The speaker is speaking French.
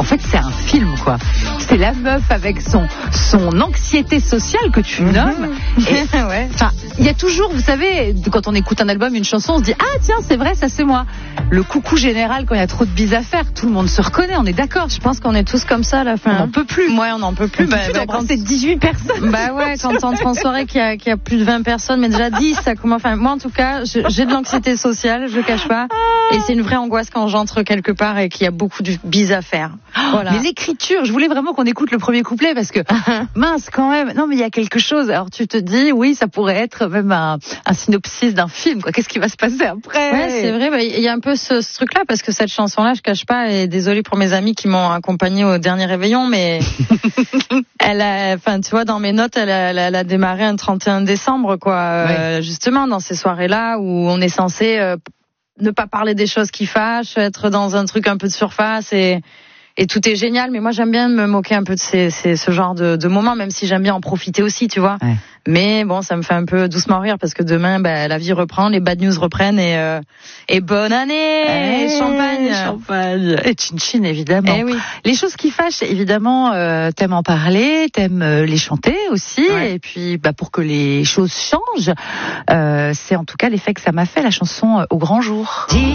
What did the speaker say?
fait, c'est un film, quoi. C'est la meuf avec son anxiété sociale que tu nommes. Et, ouais. Enfin, il y a toujours, vous savez, quand on écoute un album, une chanson, on se dit ah tiens, c'est vrai, ça c'est moi. Le coucou général quand il y a trop de bises à faire, tout le monde se reconnaît, on est d'accord. Je pense qu'on est tous comme ça à la fin. On n'en peut plus. Ouais, on n'en peut plus. Quand c'est 18 personnes. Bah ouais, quand on entre en soirée qu'il y a plus de 20 personnes, mais déjà 10, ça commence. Enfin, moi en tout cas, j'ai de l'anxiété sociale, je le cache pas. Et c'est une vraie angoisse quand j'entre quelque part et qu'il y a beaucoup de bises à faire. Voilà. Mais l'écriture, je voulais vraiment qu'on écoute le premier couplet parce que mince quand même. Non mais il y a quelque chose. Alors tu te dis oui, ça pourrait être même un synopsis d'un film, quoi. Qu'est-ce qui va se passer après? Ouais, c'est vrai. Bah, il y a un peu ce truc-là parce que cette chanson-là, je cache pas. Et désolée pour mes amis qui m'ont accompagnée au dernier réveillon, mais enfin, tu vois, dans mes notes, elle a démarré un 31 décembre, quoi. Ouais. Justement, dans ces soirées-là où on est censé ne pas parler des choses qui fâchent, être dans un truc un peu de surface et tout est génial. Mais moi, j'aime bien me moquer un peu de ce genre de moments, même si j'aime bien en profiter aussi, tu vois. Ouais. Mais bon, ça me fait un peu doucement rire parce que demain, la vie reprend, les bad news reprennent et bonne année, champagne. Et chin-chin, évidemment. Oui. Les choses qui fâchent, évidemment, t'aimes en parler, t'aimes les chanter aussi. Ouais. Et puis, pour que les choses changent, c'est en tout cas l'effet que ça m'a fait, la chanson Au grand jour.